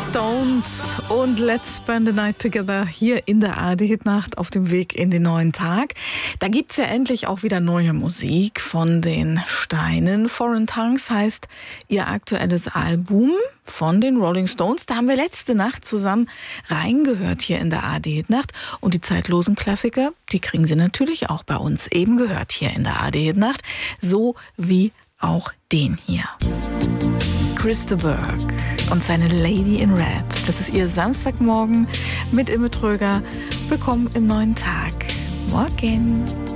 Stones und Let's Spend the Night Together hier in der ARD-Hitnacht auf dem Weg in den neuen Tag. Da gibt's ja endlich auch wieder neue Musik von den Steinen. Foreign Tongues heißt ihr aktuelles Album von den Rolling Stones. Da haben wir letzte Nacht zusammen reingehört hier in der ARD-Hitnacht. Und die zeitlosen Klassiker, die kriegen Sie natürlich auch bei uns eben gehört hier in der ARD-Hitnacht. So wie auch den hier. Chris de Burgh und seine Lady in Red. Das ist ihr Samstagmorgen mit Imme Tröger. Willkommen im neuen Tag. Morgen.